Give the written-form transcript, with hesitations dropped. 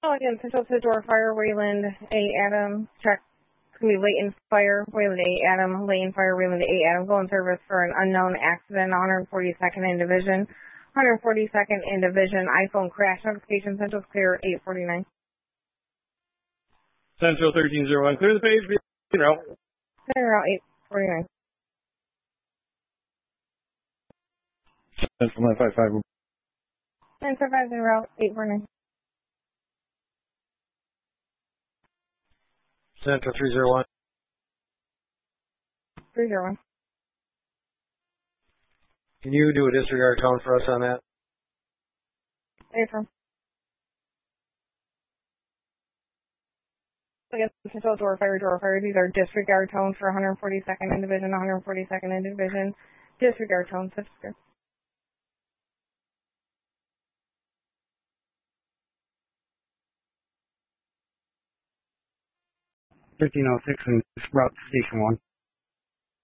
Oh, again, Central to door fire, Wayland A. Adam, check. It's going to be Layton Fire, Wayland A. Adam, Layton Fire, Wayland A. Adam, go in service for an unknown accident, 142nd in Division. 142nd in Division, iPhone crash notification, Central's clear, 849. Central 1301, clear the page, route. Clear route, 849. Central 955. 955 route, 849. Central 301. 301. Can you do a disregard tone for us on that? Affirm. Again, Central door fire. These are disregard tones for 142nd in Division, 142nd in Division. Disregard tones, disregard. 1306 and route to Station 1.